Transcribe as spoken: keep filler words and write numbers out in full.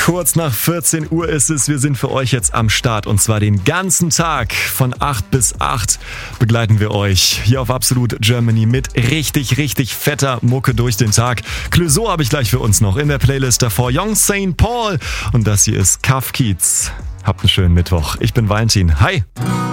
Kurz nach vierzehn Uhr ist es. Wir sind für euch jetzt am Start und zwar den ganzen Tag. Von acht bis acht begleiten wir euch hier auf Absolut Germany mit richtig, richtig fetter Mucke durch den Tag. Clouseau habe ich gleich für uns noch in der Playlist davor. Young Saint Paul und das hier ist Cuff Keats. Habt einen schönen Mittwoch. Ich bin Valentin. Hi!